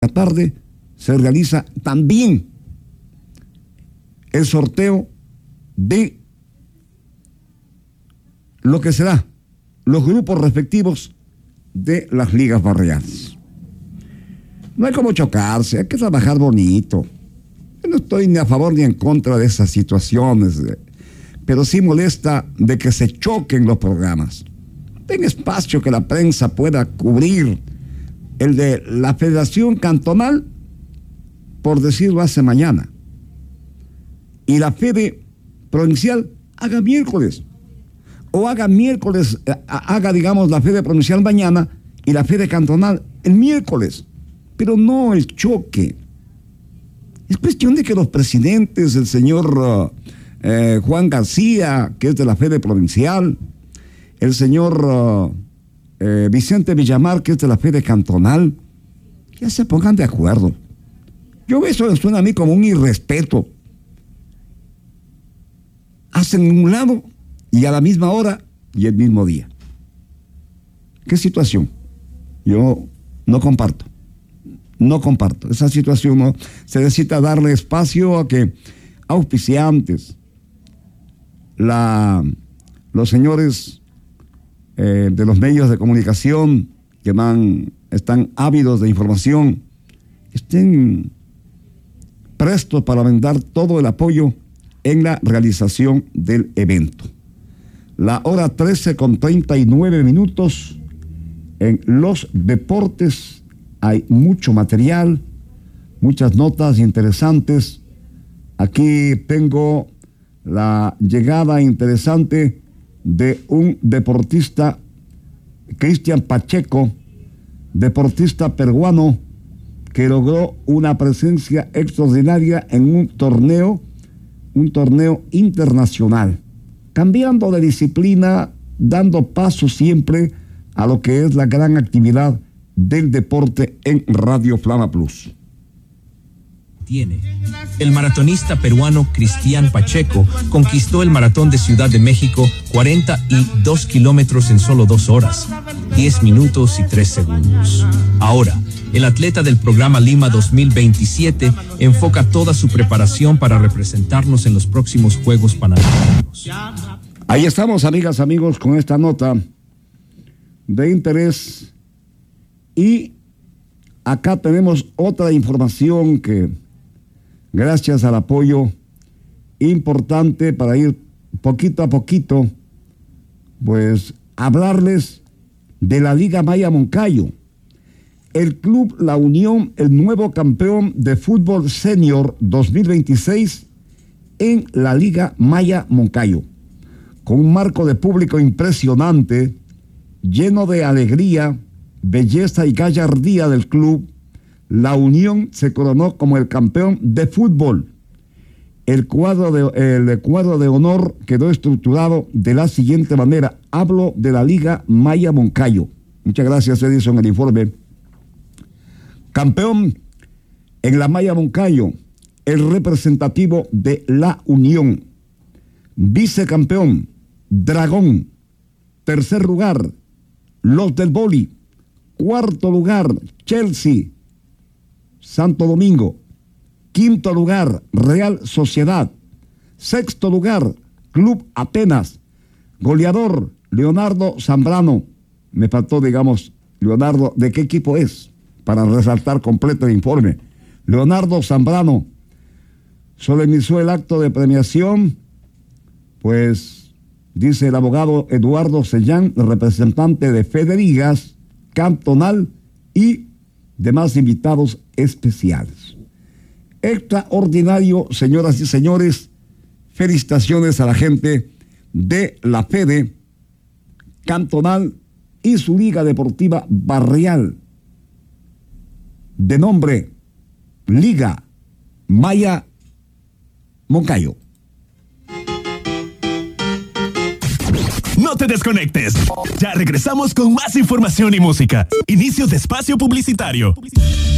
la tarde se realiza también el sorteo de lo que será los grupos respectivos de las ligas barriales. No hay como chocarse, hay que trabajar bonito. Yo no estoy ni a favor ni en contra de esas situaciones, pero sí molesta de que se choquen los programas. Den espacio que la prensa pueda cubrir. El de la Federación Cantonal, por decirlo, hace mañana. Y la Fede Provincial haga miércoles. O haga miércoles, digamos, la Fede Provincial mañana y la Fede Cantonal el miércoles. Pero no el choque. Es cuestión de que los presidentes, el señor Juan García, que es de la Fede Provincial, el señor Vicente Villamar, que es de la Fede Cantonal, ya se pongan de acuerdo. Eso suena a mí como un irrespeto. Hacen un lado y a la misma hora y el mismo día. ¿Qué situación? Yo no comparto. Esa situación no. Se necesita darle espacio a que auspiciantes, los señores de los medios de comunicación que están ávidos de información, estén prestos para brindar todo el apoyo en la realización del evento. La hora 13:39. En los deportes hay mucho material, muchas notas interesantes. Aquí tengo la llegada interesante de un deportista, Cristian Pacheco, deportista peruano, que logró una presencia extraordinaria en un torneo internacional, cambiando de disciplina, dando paso siempre a lo que es la gran actividad del deporte en Radio Flama Plus. El maratonista peruano Cristian Pacheco conquistó el maratón de Ciudad de México, 42 kilómetros en solo 2 horas, 10 minutos y 3 segundos. Ahora, el atleta del programa Lima 2027 enfoca toda su preparación para representarnos en los próximos Juegos Panamericanos. Ahí estamos, amigas, amigos, con esta nota de interés. Y acá tenemos otra información que, gracias al apoyo importante para ir poquito a poquito, pues hablarles de la Liga Maya Moncayo. El Club La Unión, el nuevo campeón de fútbol senior 2026 en la Liga Maya Moncayo. Con un marco de público impresionante, lleno de alegría, belleza y gallardía del club, La Unión se coronó como el campeón de fútbol. El cuadro de honor quedó estructurado de la siguiente manera. Hablo de la Liga Maya Moncayo. Muchas gracias, Edison, el informe. Campeón en la Maya Moncayo, el representativo de La Unión. Vicecampeón, Dragón. Tercer lugar, los del Boli. Cuarto lugar, Chelsea, Santo Domingo. Quinto lugar, Real Sociedad. Sexto lugar, Club Atenas. Goleador, Leonardo Zambrano. Me faltó, digamos, Leonardo, ¿de qué equipo es? Para resaltar completo el informe. Leonardo Zambrano. Solemnizó el acto de premiación, pues, dice el abogado Eduardo Sellán, representante de Federigas Cantonal y demás invitados especiales. Extraordinario, señoras y señores. Felicitaciones a la gente de la Fede Cantonal y su Liga Deportiva Barrial, de nombre Liga Maya Moncayo. No te desconectes. Ya regresamos con más información y música. Inicio de espacio publicitario.